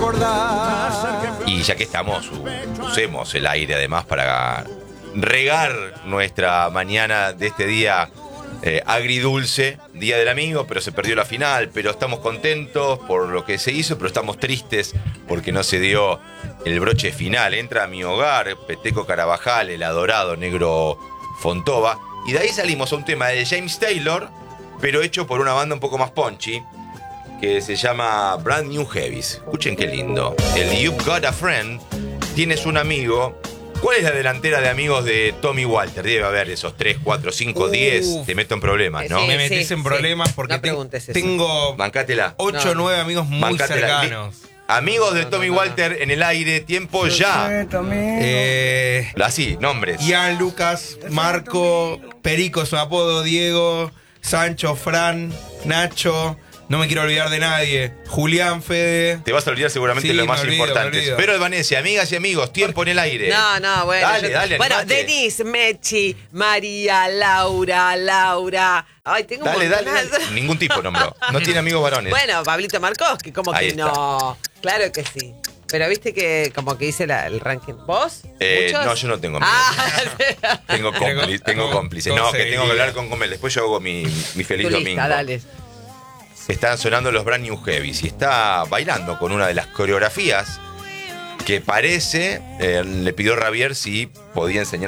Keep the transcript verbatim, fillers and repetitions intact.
Y ya que estamos, usemos el aire además para regar nuestra mañana de este día eh, agridulce, Día del Amigo, pero se perdió la final, pero estamos contentos por lo que se hizo, pero estamos tristes porque no se dio el broche final. Entra a mi hogar Peteco Carabajal, el adorado negro Fontova, y de ahí salimos a un tema de James Taylor, pero hecho por una banda un poco más punchy, que se llama Brand New Heavies. Escuchen qué lindo. El You've Got a Friend, tienes un amigo. ¿Cuál es la delantera de amigos de Tommy Walter? Debe haber esos tres, cuatro, cinco, diez. Te meto en problemas, ¿no? Sí, Me metés sí, en sí. problemas porque No te- preguntes eso. tengo Bancátela. ocho o No. nueve amigos muy Bancátela. cercanos. Amigos de No, no, Tommy no, no. Walter en el aire, tiempo ya. Eh, Así, nombres. Ian, Lucas, Marco, Perico, su apodo, Diego, Sancho, Fran, Nacho. No me quiero olvidar de nadie. Julián, Fede. Te vas a olvidar seguramente Sí, lo me más olvido, me importante. olvido. Pero Vanessa, amigas y amigos, tiempo en el aire. No, no, bueno. Dale, yo- dale, Bueno, animate. Denise, Mechi, María, Laura, Laura. Ay, tengo un Dale, dale, montón. dale. Ningún tipo nombró. No tiene amigos varones. Bueno, Pablito Marcos, como Ahí que está. no. Claro que sí. Pero viste que como que hice la- el ranking. ¿Vos? Eh, ¿Muchos? no, yo no tengo amigos. Ah, Tengo, cómplices, tengo Con- cómplices. No, que tengo que conseguiría. hablar con Comel. Después yo hago mi, mi feliz tu domingo. lista, dale. Están sonando los Brand New Heavies y está bailando con una de las coreografías que parece, eh, le pidió Javier si podía enseñar